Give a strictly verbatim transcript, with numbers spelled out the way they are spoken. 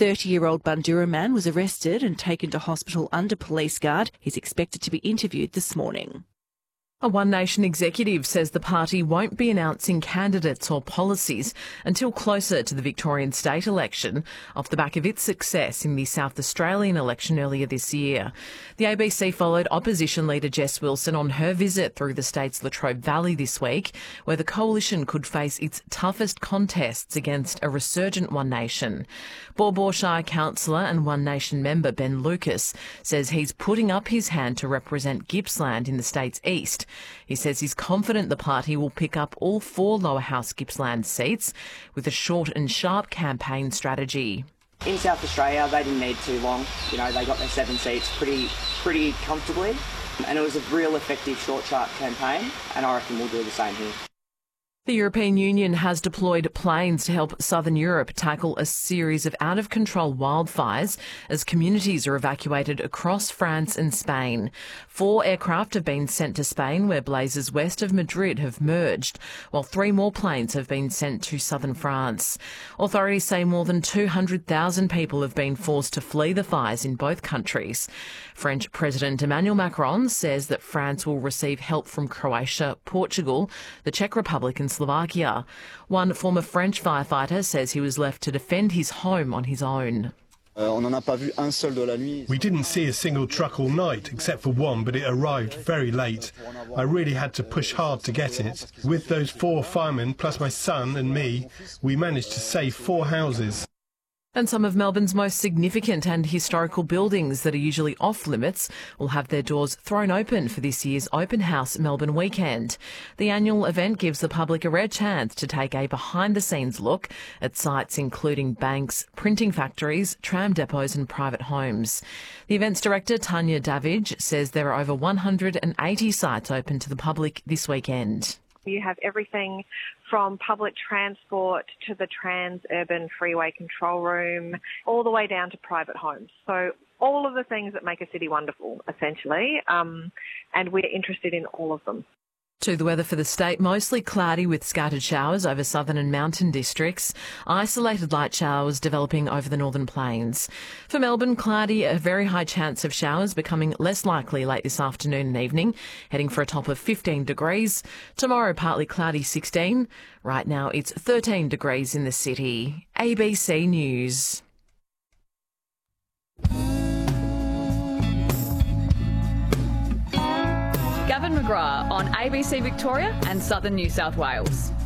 thirty-year-old Bundoora man was arrested and taken to hospital under police guard. He's expected to be interviewed this morning. A One Nation executive says the party won't be announcing candidates or policies until closer to the Victorian state election, off the back of its success in the South Australian election earlier this year. The A B C followed opposition leader Jess Wilson on her visit through the state's Latrobe Valley this week, where the coalition could face its toughest contests against a resurgent One Nation. Baw Baw Shire councillor and One Nation member Ben Lucas says he's putting up his hand to represent Gippsland in the state's east. He says he's confident the party will pick up all four Lower House Gippsland seats with a short and sharp campaign strategy. In South Australia, they didn't need too long. You know, they got their seven seats pretty, pretty comfortably, and it was a real effective short, sharp campaign, and I reckon we'll do the same here. The European Union has deployed planes to help southern Europe tackle a series of out-of-control wildfires as communities are evacuated across France and Spain. Four aircraft have been sent to Spain, where blazes west of Madrid have merged, while three more planes have been sent to southern France. Authorities say more than two hundred thousand people have been forced to flee the fires in both countries. French President Emmanuel Macron says that France will receive help from Croatia, Portugal, the Czech Republic and Slovakia. One former French firefighter says he was left to defend his home on his own. We didn't see a single truck all night, except for one, but it arrived very late. I really had to push hard to get it. With those four firemen, plus my son and me, we managed to save four houses. And some of Melbourne's most significant and historical buildings that are usually off limits will have their doors thrown open for this year's Open House Melbourne weekend. The annual event gives the public a rare chance to take a behind-the-scenes look at sites including banks, printing factories, tram depots and private homes. The event's director, Tanya Davidge, says there are over one hundred eighty sites open to the public this weekend. You have everything from public transport to the Trans-Urban Freeway Control Room, all the way down to private homes. So all of the things that make a city wonderful, essentially, um, and we're interested in all of them. To the weather for the state, mostly cloudy with scattered showers over southern and mountain districts. Isolated light showers developing over the northern plains. For Melbourne, cloudy, a very high chance of showers becoming less likely late this afternoon and evening, heading for a top of fifteen degrees. Tomorrow, partly cloudy, sixteen. Right now, it's thirteen degrees in the city. A B C News. Gavin McGrath on A B C Victoria and Southern New South Wales.